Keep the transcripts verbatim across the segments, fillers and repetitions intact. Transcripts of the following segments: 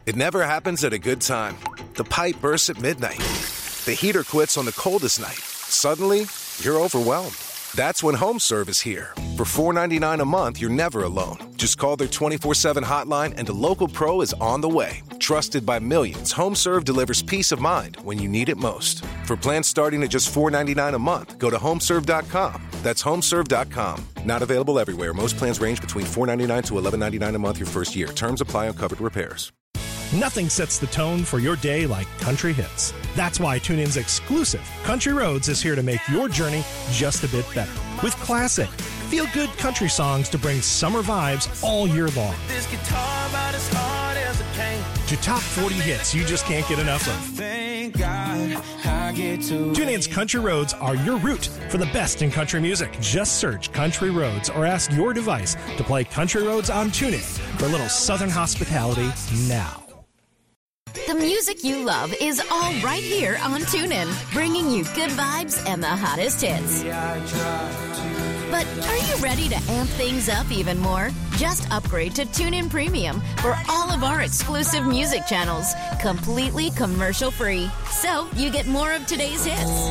It never happens at a good time. The pipe bursts at midnight. The heater quits on the coldest night. Suddenly, you're overwhelmed. That's when HomeServe is here. For four dollars and ninety-nine cents a month, you're never alone. Just call their twenty-four seven hotline and a local pro is on the way. Trusted by millions, HomeServe delivers peace of mind when you need it most. For plans starting at just four dollars and ninety-nine cents a month, go to homeserve dot com. That's homeserve dot com. Not available everywhere. Most plans range between four dollars and ninety-nine cents to eleven dollars and ninety-nine cents a month your first year. Terms apply on covered repairs. Nothing sets the tone for your day like country hits. That's why TuneIn's exclusive Country Roads is here to make your journey just a bit better. With classic, feel-good country songs to bring summer vibes all year long. This guitar about as hard as it can. To top forty hits you just can't get enough of. Thank God I get to TuneIn's Country Roads are your route for the best in country music. Just search Country Roads or ask your device to play Country Roads on TuneIn for a little southern hospitality now. The music you love is all right here on TuneIn, bringing you good vibes and the hottest hits. But are you ready to amp things up even more? Just upgrade to TuneIn Premium for all of our exclusive music channels, completely commercial-free. So you get more of today's hits.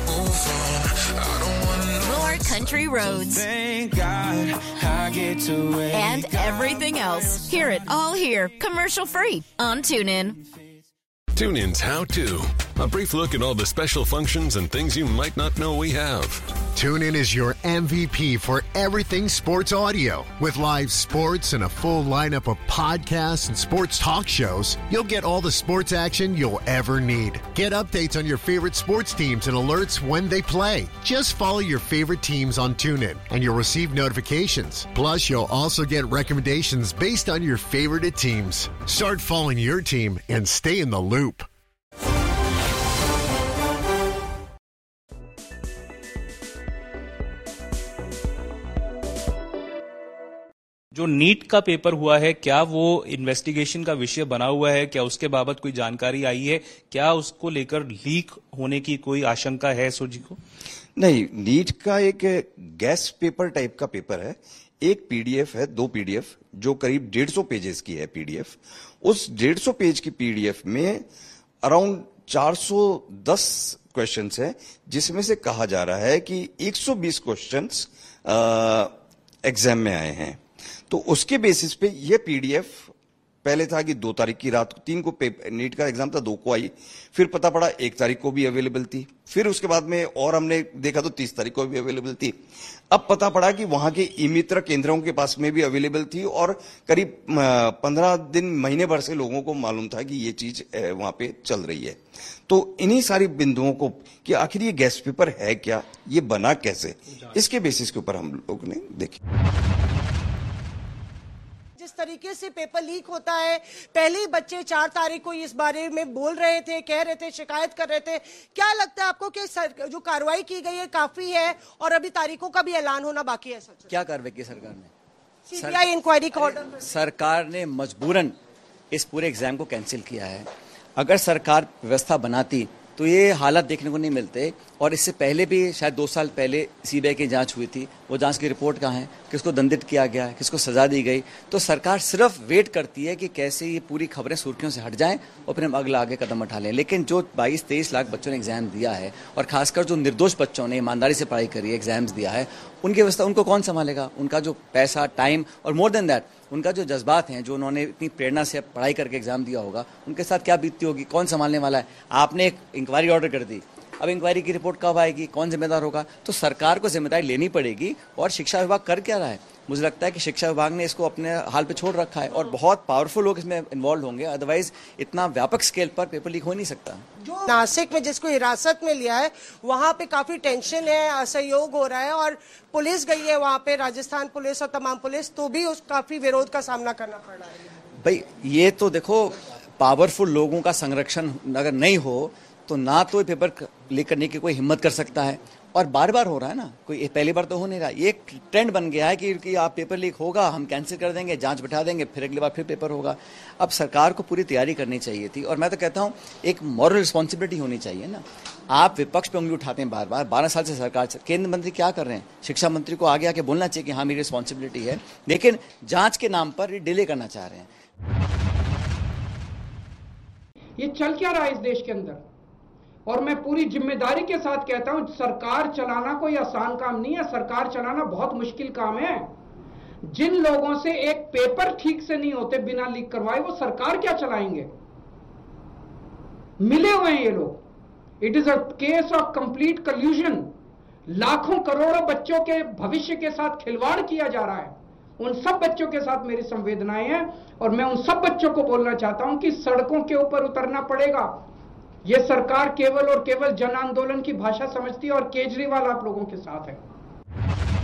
More country roads. Thank God I get to And everything else. Hear it all here, commercial-free on TuneIn. TuneIn's How To. A brief look at all the special functions and things you might not know we have. TuneIn is your M V P for everything sports audio. With live sports and a full lineup of podcasts and sports talk shows, you'll get all the sports action you'll ever need. Get updates on your favorite sports teams and alerts when they play. Just follow your favorite teams on TuneIn, and you'll receive notifications. Plus, you'll also get recommendations based on your favorite teams. Start following your team and stay in the loop. जो NEET का paper हुआ है, क्या वो investigation का विषय बना हुआ है? क्या उसके बाबत कोई जानकारी आई है? क्या उसको लेकर लीक होने की कोई आशंका है सोजी को? नहीं, नीट का एक गैस पेपर टाइप का पेपर है. एक पीडीएफ है, दो पीडीएफ जो करीब डेढ़ सौ पेजेस की है पीडीएफ. उस डेढ़ सौ पेज की पीडीएफ में अराउंड चार सौ दस क्वेश्चंस है, जिसमें से कहा जा रहा है कि एक सौ बीस क्वेश्चंस एग्जाम में आए हैं. तो उसके बेसिस पे ये पीडीएफ पहले था कि दो तारीख की रात को, तीन को नीट का एग्जाम था, दो को आई. फिर पता पड़ा एक तारीख को भी अवेलेबल थी. फिर उसके बाद में और हमने देखा तो तीस तारीख को भी अवेलेबल थी. अब पता पड़ा कि वहां के ई मित्र केंद्रों के पास में भी अवेलेबल थी और करीब पंद्रह दिन महीने भर से लोगों को मालूम था कि ये चीज वहां पे चल रही है. तो इन्हीं सारी बिंदुओं को कि आखिर ये गैस पेपर है क्या, ये बना कैसे, इसके बेसिस के ऊपर हम लोग ने देखी. जिस तरीके से पेपर लीक होता है, पहले ही बच्चे चार तारीख को इस बारे में बोल रहे थे, कह रहे थे, शिकायत कर रहे थे. क्या लगता है आपको कि सर, जो कार्रवाई की गई है काफी है और अभी तारीखों का भी ऐलान होना बाकी है? सच क्या कार्रवाई की सरकार ने? सीबीआई इंक्वायरी का ऑर्डर. सरकार ने मजबूरन इस पूरे एग्जाम को कैंसिल किया है. अगर सरकार व्यवस्था बनाती तो ये हालात देखने को नहीं मिलते. और इससे पहले भी शायद दो साल पहले सीबीआई की जांच हुई थी. वो जांच की रिपोर्ट कहाँ है? किसको दंडित किया गया, किसको सजा दी गई? तो सरकार सिर्फ वेट करती है कि कैसे ये पूरी खबरें सुर्खियों से हट जाएं और फिर हम अगला आगे कदम उठा लें. लेकिन जो बाईस तेईस लाख बच्चों ने एग्जाम दिया है और खासकर जो निर्दोष बच्चों ने ईमानदारी से पढ़ाई करी है, एग्जाम्स दिया है, उनकी व्यवस्था उनको कौन संभालेगा? उनका जो पैसा, टाइम और मोर देन दैट उनका जो जज्बात हैं, जो उन्होंने इतनी प्रेरणा से पढ़ाई करके एग्जाम दिया होगा, उनके साथ क्या बीतती होगी? कौन संभालने वाला है? आपने एक इंक्वायरी ऑर्डर कर दी, अब इंक्वायरी की रिपोर्ट कब आएगी? कौन जिम्मेदार होगा? तो सरकार को जिम्मेदारी लेनी पड़ेगी. और शिक्षा विभाग कर क्या रहा है? मुझे लगता है कि शिक्षा विभाग ने इसको अपने हाल पे छोड़ रखा है और बहुत पावरफुल लोग इसमें इन्वॉल्व होंगे. अदरवाइज इतना व्यापक स्केल पर पेपर लीक हो नहीं सकता. जो नासिक में जिसको हिरासत में लिया है, वहां पे काफी टेंशन है, असहयोग हो रहा है और पुलिस गई है वहां पे, राजस्थान पुलिस और तमाम पुलिस, तो भी उस काफी विरोध का सामना करना पड़ रहा है. भाई ये तो देखो, पावरफुल लोगों का संरक्षण अगर नहीं हो तो ना तो पेपर लीक करने की कोई हिम्मत कर सकता है. और बार बार हो रहा है ना, कोई पहली बार तो हो नहीं रहा. ये एक ट्रेंड बन गया है कि, कि आप पेपर लीक होगा, हम कैंसिल कर देंगे, जांच बिठा देंगे, फिर अगली बार फिर पेपर होगा. अब सरकार को पूरी तैयारी करनी चाहिए थी. और मैं तो कहता हूँ एक मॉरल रिस्पॉन्सिबिलिटी होनी चाहिए ना. आप विपक्ष पे उंगली उठाते हैं बार बार. बारह साल से सरकार, केंद्र मंत्री क्या कर रहे हैं? शिक्षा मंत्री को आगे आके बोलना चाहिए कि हाँ मेरी रिस्पॉन्सिबिलिटी है, लेकिन जांच के नाम पर डिले करना चाह रहे हैं. ये चल क्या रहा है इस देश के अंदर? और मैं पूरी जिम्मेदारी के साथ कहता हूं, सरकार चलाना कोई आसान काम नहीं है, सरकार चलाना बहुत मुश्किल काम है। जिन लोगों से एक पेपर ठीक से नहीं होते बिना लीक करवाए, वो सरकार क्या चलाएंगे? मिले हुए हैं ये लोग। It is a case of complete कल्यूजन। लाखों करोड़ों बच्चों के भविष्य के साथ खिलवाड़ किया जा रहा है। उन सब बच्चों के साथ मेरी संवेदनाएं हैं और मैं उन सब बच्चों को बोलना चाहता हूं कि सड़कों के ऊपर उतरना पड़ेगा। ये सरकार केवल और केवल जन आंदोलन की भाषा समझती है और केजरीवाल आप लोगों के साथ है।